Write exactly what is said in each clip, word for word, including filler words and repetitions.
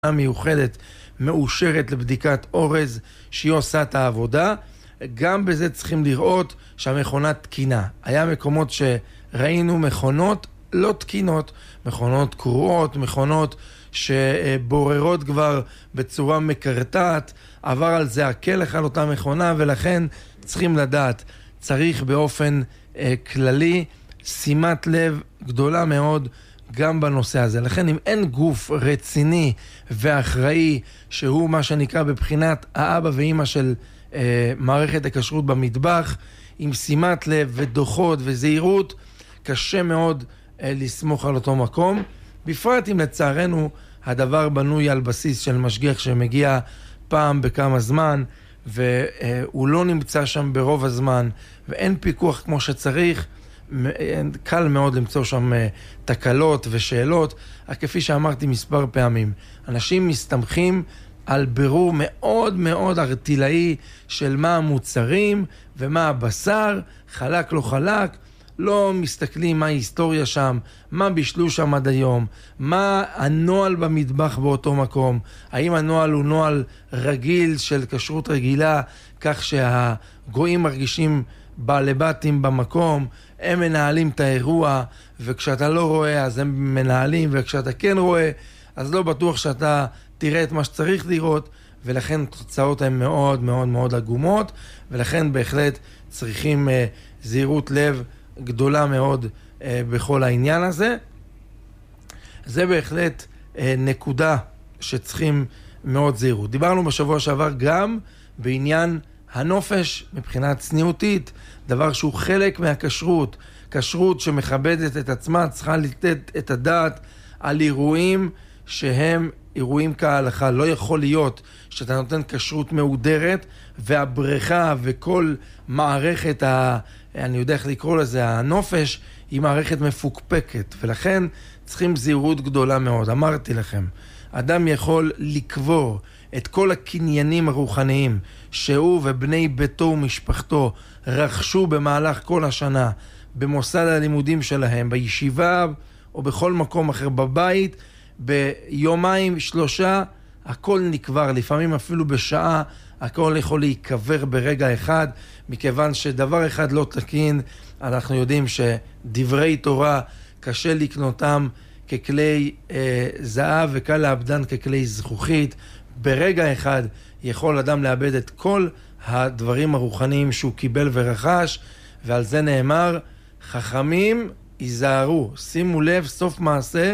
מיוחדת מאושרת לבדיקת אורז שהיא עושה את העבודה. גם בזה צריכים לראות שהמכונה תקינה. היה מקומות שראינו מכונות לא תקינות, מכונות קרועות, מכונות שבוררות כבר בצורה מקרטעת, עבר על זה הכלך על אותה מכונה, ולכן צריכים לדעת, צריך באופן אה, כללי שימת לב גדולה מאוד גם בנושא הזה. לכן אם אין גוף רציני ואחראי שהוא מה שנקרא בבחינת האבא ואמא של אה, מערכת הכשרות במטבח, עם שימת לב ודוחות וזהירות, קשה מאוד אה, לסמוך על אותו מקום, בפרט אם לצערנו הדבר בנוי על בסיס של משגיח שמגיע פעם בכמה זמן והוא לא נמצא שם ברוב הזמן ואין פיקוח כמו שצריך. קל מאוד למצוא שם תקלות ושאלות, כפי שאמרתי מספר פעמים. אנשים מסתמכים על בירור מאוד מאוד ארטילאי של מה המוצרים ומה הבשר, חלק לא חלק, לא מסתכלים מה ההיסטוריה שם, מה בישלו שם עד היום, מה הנוהל במטבח באותו מקום, האם הנוהל הוא נוהל רגיל של כשרות רגילה, כך שהגויים מרגישים בעלי בתים במקום, הם מנהלים את האירוע, וכשאתה לא רואה אז הם מנהלים, וכשאתה כן רואה אז לא בטוח שאתה תראה את מה שצריך לראות, ולכן תוצאות הן מאוד מאוד מאוד עגומות, ולכן בהחלט צריכים uh, זהירות לב גדולה מאוד uh, בכל העניין הזה. זה בהחלט uh, נקודה שצריכים מאוד זהירות. דיברנו בשבוע שעבר גם בעניין הנופש מבחינה צניעותית, דבר שהוא חלק מהכשרות. כשרות שמכבדת את עצמה צריכה לתת את הדעת על אירועים שהם אירועים כהלכה. לא יכול להיות שאתה נותן כשרות מהודרת והבריכה וכל מערכת, ה, אני יודע איך לקרוא לזה, הנופש, היא מערכת מפוקפקת, ולכן צריכים זהירות גדולה מאוד. אמרתי לכם, אדם יכול לקבור את כל הקניינים הרוחניים שהוא ובני ביתו ומשפחתו רכשו במהלך כל השנה במוסד הלימודים שלהם, בישיבה או בכל מקום אחר בבית, ביומיים, שלושה, הכל נקבר, לפעמים אפילו בשעה, הכל יכול להיקבר ברגע אחד, מכיוון שדבר אחד לא תקין. אנחנו יודעים שדברי תורה קשה לקנותם ככלי אה, זהב וקל לאבדן ככלי זכוכית. ברגע אחד יכול אדם לאבד את כל הדברים הרוחניים שהוא קיבל ורכש, ועל זה נאמר, חכמים ייזהרו, שימו לב, סוף מעשה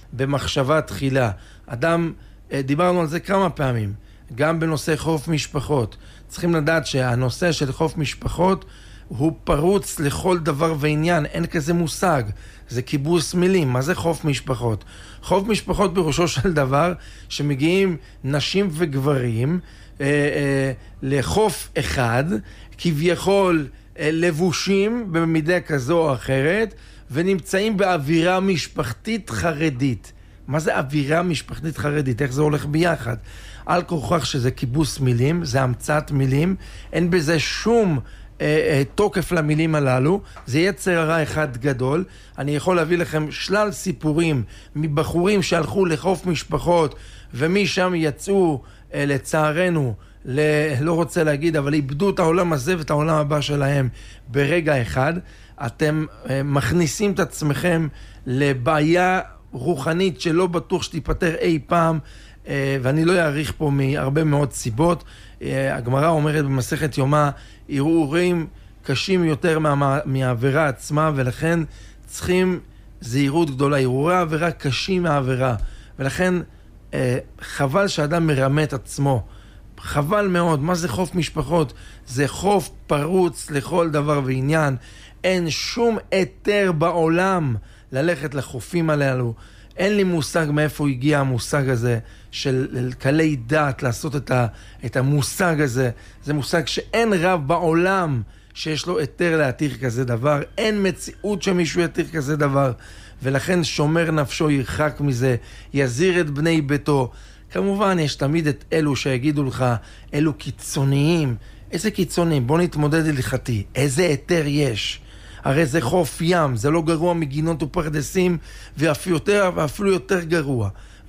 במחשבה תחילה. אדם, דיברנו על זה כמה פעמים, גם בנושא חוף משפחות. צריכים לדעת שהנושא של חוף משפחות הוא פרוץ לכל דבר ועניין, אין כזה מושג, זה קיבוץ מילים. מה זה חוף משפחות? חוף משפחות בראשו של דבר שמגיעים נשים וגברים אה, אה, לחוף אחד, כביכול אה, לבושים במידה כזו או אחרת, ונמצאים באווירה משפחתית חרדית. מה זה אווירה משפחתית חרדית? איך זה הולך ביחד? על כוכך שזה קיבוץ מילים, זה המצאת מילים, אין בזה שום אה, אה, תוקף למילים הללו, זה יצר הרע אחד גדול. אני יכול להביא לכם שלל סיפורים מבחורים שהלכו לחוף משפחות, ומשם יצאו אה, לצערנו, ל... לא רוצה להגיד, אבל איבדו את העולם הזה ואת העולם הבא שלהם ברגע אחד. אתם אה, מכניסים את עצמכם לבעיה רוחנית שלא בטוח שתיפטר אי פעם, אה, ואני לא אעריך פה מהרבה מאוד סיבות. אה, הגמרא אומרת במסכת יומא, ערעורים קשים יותר מה, מהעבירה עצמה, ולכן צריכים זהירות גדולה. ערעורי העבירה קשים מהעבירה, ולכן אה, חבל שאדם מרמה את עצמו. חבל מאוד. מה זה חוף משפחות? זה חוף פרוץ לכל דבר ועניין. אין שום היתר בעולם ללכת לחופים הללו. אין לי מושג מאיפה הגיע המושג הזה של קלי דת לעשות את, ה, את המושג הזה. זה מושג שאין רב בעולם שיש לו היתר להתיר כזה דבר. אין מציאות שמישהו יתיר כזה דבר, ולכן שומר נפשו ירחק מזה, יזהיר את בני ביתו. כמובן יש תמיד את אלו שיגידו לך, אלו קיצוניים. איזה קיצוניים? בוא נתמודד הלכתי. איזה היתר יש? הרי זה חוף ים, זה לא גרוע מגינות ופרדסים, ואפילו יותר, ואפילו יותר גרוע.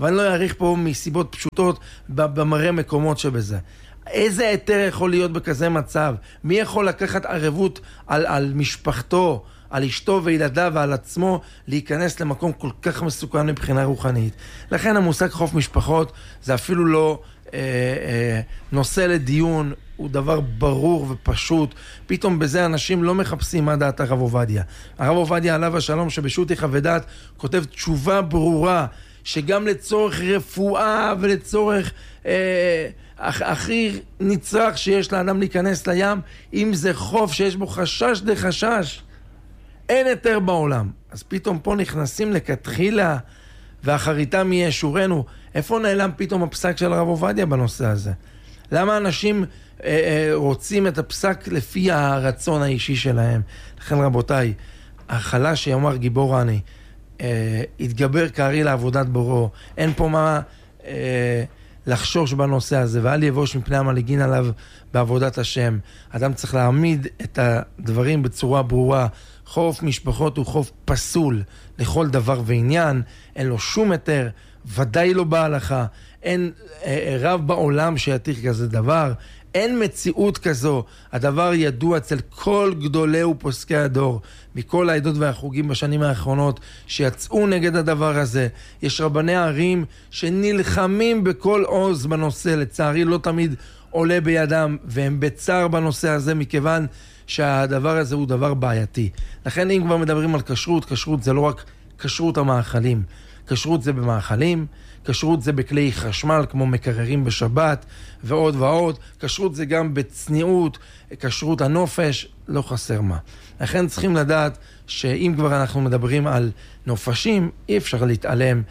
ואני לא אעריך פה מסיבות פשוטות במראה מקומות שבזה. איזה היתר יכול להיות בכזה מצב? מי יכול לקחת ערבות על, על משפחתו, על אשתו וילדיו ועל עצמו, להיכנס למקום כל כך מסוכן מבחינה רוחנית? לכן המושג חוף משפחות זה אפילו לא אה, אה, נושא לדיון, הוא דבר ברור ופשוט. פתאום בזה אנשים לא מחפשים מה דעת הרב עובדיה. הרב עובדיה עליו השלום שבשו"ת יחווה דעת כותב תשובה ברורה, שגם לצורך רפואה ולצורך אה, הכי נצרך שיש לאדם להיכנס לים, אם זה חוף שיש בו חשש דה חשש, אין יותר בעולם. אז פתאום פה נכנסים לכתחילה, ואחריתם מי ישורנו. איפה נעלם פתאום הפסק של הרב עובדיה בנושא הזה? למה אנשים אה, אה, רוצים את הפסק לפי הרצון האישי שלהם? לכן רבותיי, החלש שיאמר גיבור אני, אה, התגבר כארי לעבודת בוראו, אין פה מה אה, לחשוש בנושא הזה, ואל יבוש מפני המלעיגין עליו בעבודת השם. אדם צריך להעמיד את הדברים בצורה ברורה. חוף משפחות הוא חוף פסול לכל דבר ועניין, אין לו שום היתר, ודאי לא בהלכה, אין אה, רב בעולם שיתיר כזה דבר, אין מציאות כזו. הדבר ידוע אצל כל גדולי ופוסקי הדור, מכל העדות והחוגים בשנים האחרונות, שיצאו נגד הדבר הזה. יש רבני ערים שנלחמים בכל עוז בנושא, לצערי לא תמיד עולה בידם, והם בצער בנושא הזה, מכיוון שהדבר הזה הוא דבר בעייתי. לכן אם כבר מדברים על כשרות, כשרות זה לא רק כשרות המאכלים. כשרות זה במאכלים, כשרות זה בכלי חשמל כמו מקררים בשבת ועוד ועוד. כשרות זה גם בצניעות, כשרות הנופש, לא חסר מה. לכן צריכים לדעת שאם כבר אנחנו מדברים על נופשים, אי אפשר להתעלם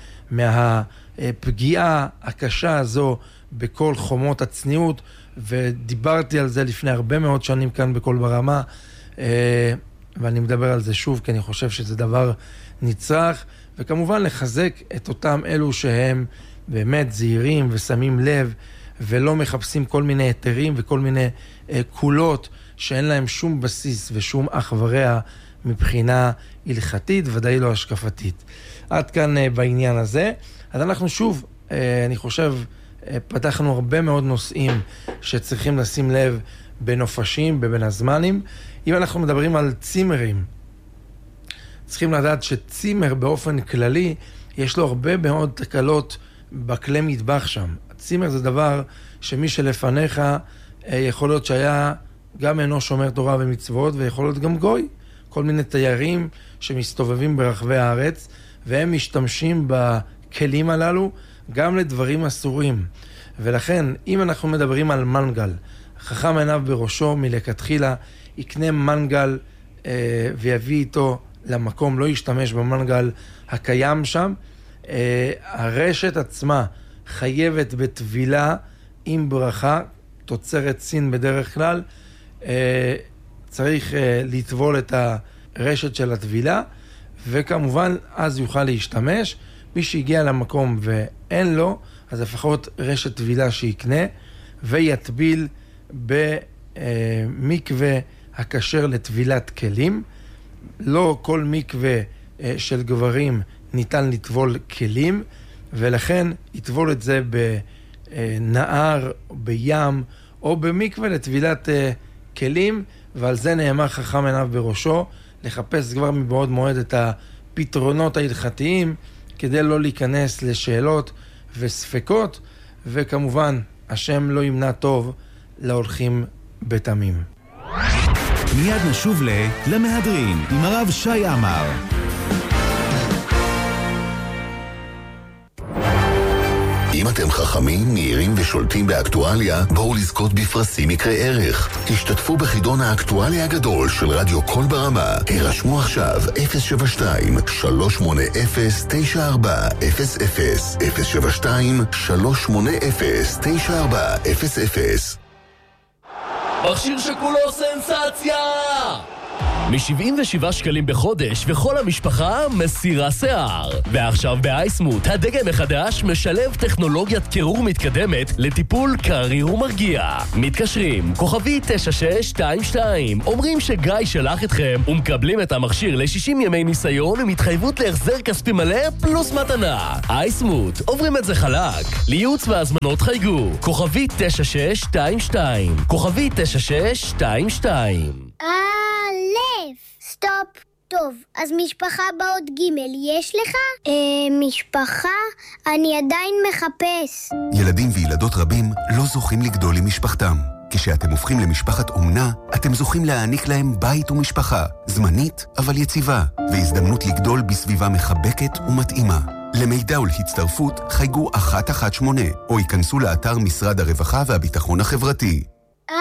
מהפגיעה הקשה הזו בכל חומות הצניעות, ודיברתי על זה לפני הרבה מאוד שנים כאן בכל ברמה, ואני מדבר על זה שוב כי אני חושב שזה דבר נצרך, וכמובן לחזק את אותם אלו שהם באמת זהירים ושמים לב ולא מחפשים כל מיני היתרים וכל מיני קולות שאין להם שום בסיס ושום אח ורע מבחינה הלכתית, ודאי לא השקפתית. עד כאן בעניין הזה. אז אנחנו שוב, אני חושב, פתחנו הרבה מאוד נושאים שצריכים לשים לב בנופשים, בבין הזמנים. אם אנחנו מדברים על צימרים, צריכים לדעת שצימר באופן כללי, יש לו הרבה מאוד תקלות בכלי מטבח שם. צימר זה דבר שמי שלפניך יכול להיות שהיה גם אינו שומר תורה ומצוות, ויכול להיות גם גוי. כל מיני תיירים שמסתובבים ברחבי הארץ, והם משתמשים בכלים הללו גם לדברים אסורים. ולכן, אם אנחנו מדברים על מנגל, חכם עיניו בראשו מלכתחילה, יקנה מנגל אה, ויביא איתו למקום, לא ישתמש במנגל הקיים שם. אה, הרשת עצמה חייבת בטבילה עם ברכה, תוצרת סין בדרך כלל, אה, צריך אה, לטבול את הרשת של הטבילה, וכמובן אז יוכל להשתמש. מי שהגיע למקום ואין לו, אז לפחות רשת טבילה שיקנה, ויטביל במקווה הכשר לטבילת כלים. לא כל מקווה של גברים ניתן לטבול כלים, ולכן יטבול את זה בנהר, בים, או במקווה לטבילת כלים, ועל זה נאמר חכם עיניו בראשו, לחפש כבר מבעוד מועד את הפתרונות ההלכתיים, כדי לא להיכנס לשאלות וספקות, וכמובן, השם לא ימנע טוב להולכים בתמים. מיד נשוב ל... למהדרין, עם הרב שי עמר. אם אתם חכמים, מהירים ושולטים באקטואליה, בואו לזכות בפרסים מקרי ערך. תשתתפו בחידון האקטואליה הגדול של רדיו כל ברמה. הרשמו עכשיו אפס שבע שתיים שלוש שמונה אפס תשע ארבע אפס אפס אפס שבע שתיים שלוש שמונה אפס תשע ארבע אפס אפס. מכשיר שכולו סנסציה! מ-שבעים ושבעה שקלים בחודש, וכל המשפחה מסירה שיער. ועכשיו באייסמוט, הדגם החדש משלב טכנולוגיית קירור מתקדמת לטיפול קריר ומרגיע. מתקשרים, כוכבי תשע שש שתיים שתיים, אומרים שגיא שלח אתכם, ומקבלים את המכשיר ל-שישים ימי ניסיון עם התחייבות להחזר כספי מלא פלוס מתנה. אייסמוט, עוברים את זה חלק. לייעוץ והזמנות חייגו, כוכבי תשע שש שתיים שתיים, כוכבי תשע שש שתיים שתיים. א', סטופ. טוב, אז משפחה באות ג' יש לך? אה, משפחה? אני עדיין מחפש. ילדים וילדות רבים לא זוכים לגדול עם משפחתם. כשאתם הופכים למשפחת אומנה, אתם זוכים להעניק להם בית ומשפחה, זמנית אבל יציבה, והזדמנות לגדול בסביבה מחבקת ומתאימה. למידע ולהצטרפות חייגו אחת אחת שמונה, או ייכנסו לאתר משרד הרווחה והביטחון החברתי. א',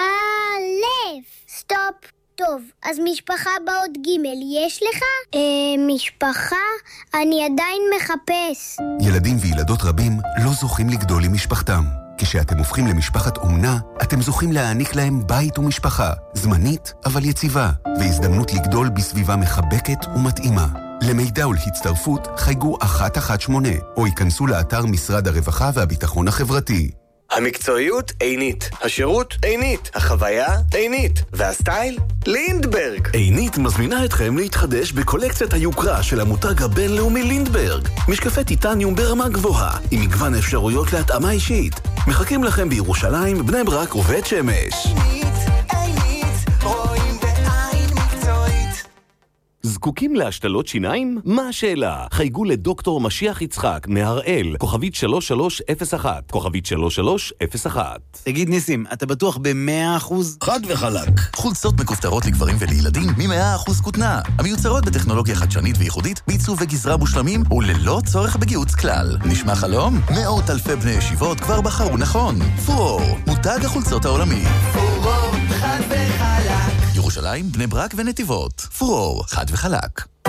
סטופ. טוב, אז משפחה באות ג' יש לך? אה, משפחה? אני עדיין מחפש. ילדים וילדות רבים לא זוכים לגדול עם משפחתם. כשאתם הופכים למשפחת אומנה, אתם זוכים להעניק להם בית ומשפחה, זמנית אבל יציבה, והזדמנות לגדול בסביבה מחבקת ומתאימה. למידע ולהצטרפות חייגו אחת אחת שמונה, או ייכנסו לאתר משרד הרווחה והביטחון החברתי. המקצועיות עינית, השירות עינית, החוויה עינית, והסטייל לינדברג. עינית מזמינה אתכם להתחדש בקולקציית היוקרה של המותג הבינלאומי לינדברג. משקפי טיטניום ברמה גבוהה, עם מגוון אפשרויות להתאמה אישית. מחכים לכם בירושלים, בני ברק ובית שמש. עינית, עינית, רואים בעין מקצועית. זקוקים להשתלות שיניים? מה השאלה? חייגו לדוקטור משיח יצחק מהראל, כוכבית שלוש שלוש אפס אחת, כוכבית שלוש שלוש אפס אחת. תגיד ניסים, אתה בטוח ב-מאה אחוז? חד וחלק. חולצות מכופתרות לגברים ולילדים מ-מאה אחוז כותנה. המיוצרות בטכנולוגיה חדשנית וייחודית, בעיצוב וגזרה מושלמים וללא צורך בגיוץ כלל. נשמע חלום? מאות אלפי בני ישיבות כבר בחרו נכון. פורור, מותג החולצות העולמי. פורור, חד וחלק. ירושלים, בני ברק ונתיבות. פורור, חד וחלק.